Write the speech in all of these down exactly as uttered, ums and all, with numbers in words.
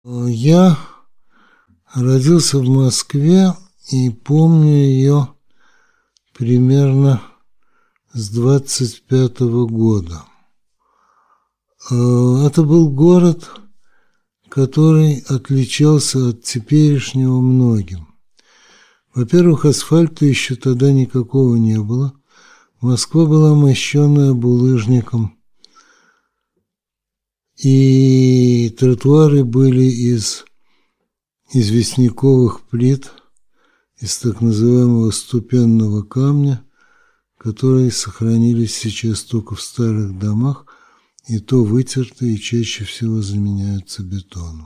Я родился в Москве и помню ее примерно с двадцать пятого года. Это был город, который отличался от теперешнего многим. Во-первых, асфальта еще тогда никакого не было. Москва была мощенная булыжником. И тротуары были из известняковых плит, из так называемого ступенного камня, которые сохранились сейчас только в старых домах, и то вытерты и чаще всего заменяются бетоном.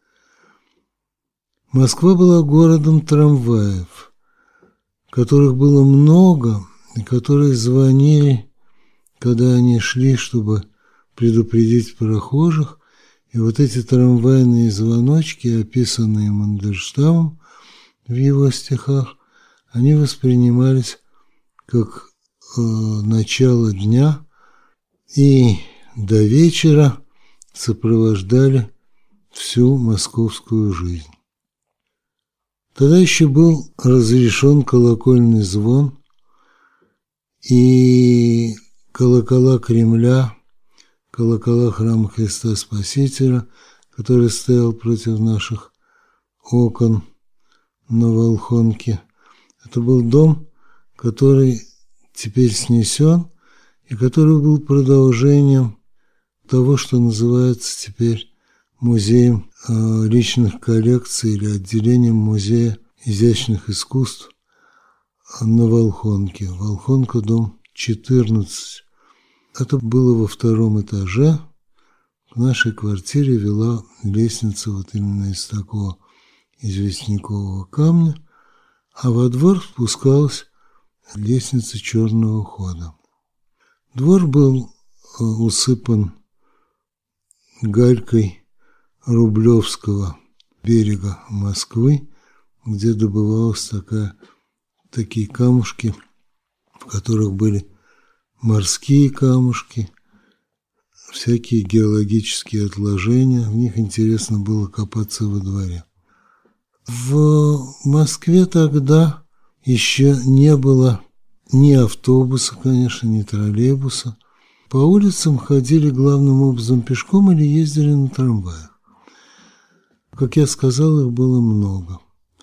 Москва была городом трамваев, которых было много, и которые звонили, когда они шли, чтобы предупредить прохожих, и вот эти трамвайные звоночки, описанные Мандельштамом в его стихах, они воспринимались как э, начало дня и до вечера сопровождали всю московскую жизнь. Тогда еще был разрешен колокольный звон, и колокола Кремля, колокола храма Христа Спасителя, который стоял против наших окон на Волхонке. Это был дом, который теперь снесен, и который был продолжением того, что называется теперь музеем э, личных коллекций или отделением музея изящных искусств на Волхонке. Волхонка, дом четырнадцать. Это было во втором этаже. В нашей квартире вела лестница вот именно из такого известнякового камня, а во двор спускалась лестница черного хода. Двор был усыпан галькой Рублевского берега Москвы, где добывалась такая, такие камушки, в которых были морские камушки, всякие геологические отложения. В них интересно было копаться во дворе. В Москве тогда еще не было ни автобуса, конечно, ни троллейбуса. По улицам ходили главным образом пешком или ездили на трамваях. Как я сказал, их было много.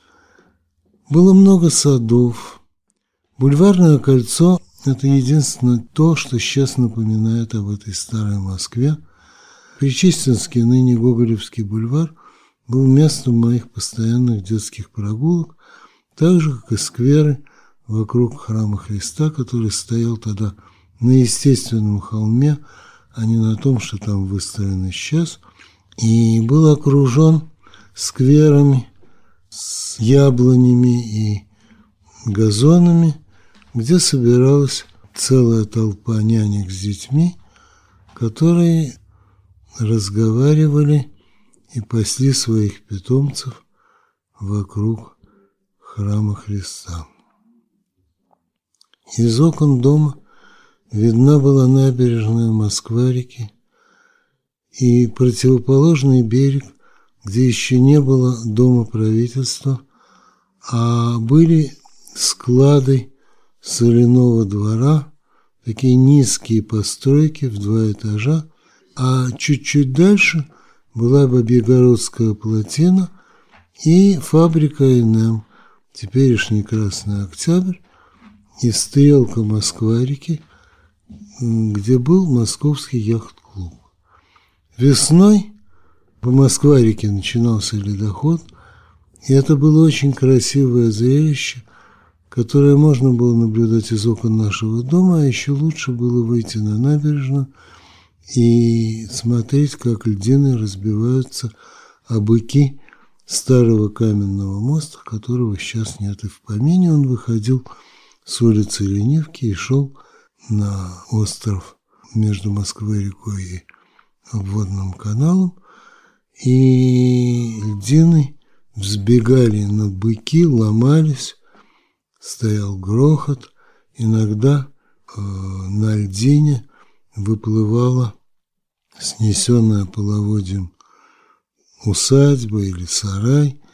Было много садов. Бульварное кольцо – это единственное то, что сейчас напоминает об этой старой Москве. Причистинский, ныне Гоголевский бульвар, был местом моих постоянных детских прогулок, так же, как и скверы вокруг храма Христа, который стоял тогда на естественном холме, а не на том, что там выстроено сейчас, и был окружен скверами с яблонями и газонами, где собиралась целая толпа нянек с детьми, которые разговаривали и пасли своих питомцев вокруг храма Христа. Из окон дома видна была набережная Москва-реки и противоположный берег, где еще не было дома правительства, а были склады соляного двора, такие низкие постройки в два этажа, а чуть-чуть дальше была Бабьегородская плотина и фабрика эн эм, теперешний Красный Октябрь, и стрелка Москва-реки, где был московский яхт-клуб. Весной по Москва-реке начинался ледоход, и это было очень красивое зрелище, которое можно было наблюдать из окон нашего дома, а еще лучше было выйти на набережную и смотреть, как льдины разбиваются о быки старого каменного моста, которого сейчас нет и в помине. Он выходил с улицы Ленивки и шел на остров между Москвой-рекой и обводным каналом, и льдины взбегали на быки, ломались, стоял грохот, иногда э, на льдине выплывала снесенная половодьем усадьба или сарай,